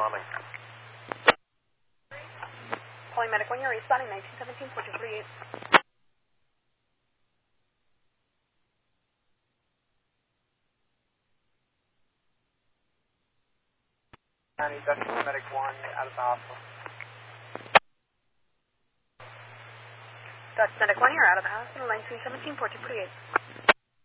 Calling. Calling Medic 1, you're responding 1917 4238. County, Dutch Medic 1 out of the hospital. Dutch Medic 1, you're out of the hospital 1917 4238.